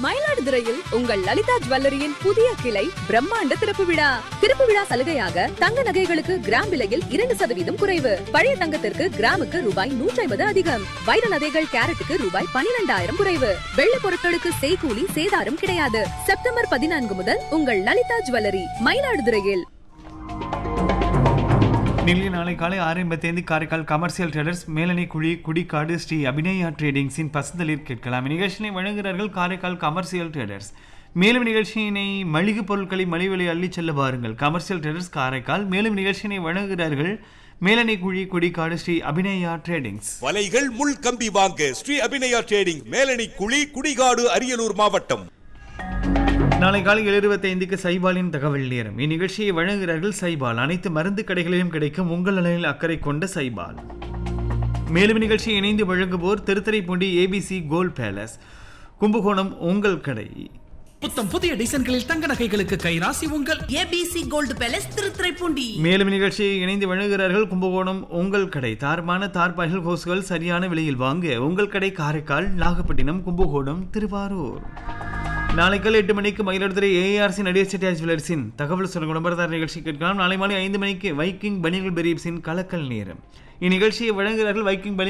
மயிலாடுதுறையில் உங்கள் லலிதா ஜுவல்லரியின் புதிய கிளை பிரம்மாண்ட திறப்பு விழா சலுகையாக தங்க நகைகளுக்கு கிராம் விலையில் 2% குறைவு. பழைய தங்கத்திற்கு கிராமுக்கு ரூபாய் 150 அதிகம். வைர நகைகள் கேரட்டுக்கு ரூபாய் 12,000 குறைவு. வெள்ளி பொருட்களுக்கு செய்கூலி சேதாரம் கிடையாது. செப்டம்பர் 14 முதல் உங்கள் லலிதா ஜுவல்லரி மயிலாடுதுறையில். நாளை காலை 6:55 காரைக்கால் கமர்ஷியல் ட்ரேடர்ஸ் மேலணி குடிக்காடு ஸ்ரீ அபிநயா ட்ரேடிங்ஸின் பசுந்தளிர் கேட்கலாம். நிகழ்ச்சியை வழங்குகிறார்கள் காரைக்கால் கமர்ஷியல் ட்ரேடர்ஸ். மேலும் நிகழ்ச்சியினை மளிகை பொருட்களை மலிவிலை அள்ளி செல்ல வாருங்கள். Commercial traders Karaikal. மேலும் நிகழ்ச்சியினை வழங்குகிறார்கள் மேலணி குடிக்காடு ஸ்ரீ அபிநயா ட்ரேடிங்ஸ். வலைகள் முள் கம்பி வாங்க ஸ்ரீ அபிநயா ட்ரேடிங், மேலணி குடிகாடு, அரியலூர் மாவட்டம். நாளை காலை 7:25 சைபாலின் தகவல் நேரம். இந்நிகழ்ச்சியை வழங்குகிறார்கள் சைபால். அனைத்து மருந்து கடைகளிலும் கிடைக்கும் உங்கள் நலனில் அக்கறை கொண்ட சைபால். மேலும் நிகழ்ச்சியை இணைந்து வழங்குவோர் Thiruthuraipoondi ABC gold palace, Kumbakonam உங்கள் கடை. புத்தம் புதிய டிசைன்களில் தங்க நகைகளுக்கு கைராசி உங்கள் ஏபிசி கோல்ட் பேலஸ் திருத்துறைப்பூண்டி. மேலும் நிகழ்ச்சியை இணைந்து வழங்குகிறார்கள் கும்பகோணம் உங்கள் கடை. தார்மான தார்பாய்கள் ஹோஸ்கள் சரியான விலையில் வாங்க உங்கள் கடை காரைக்கால், நாகப்பட்டினம், கும்பகோணம், திருவாரூர். நாளை காலை 8 மணிக்கு மயிலாடுதுறை ஏஆர்சி நடிகர் செட்டியார் ஜுவல்லர்ஸின் தகவல் சொல்லும் விளம்பரதார நிகழ்ச்சி கேட்கலாம். நாளை மாலை 5 மணிக்கு வைக்கிங் பனியல் பெரீப்ஸின் கலக்கல் நேரம். இந்நிகழ்ச்சியை வழங்குகிறார்கள் வைக்கிங்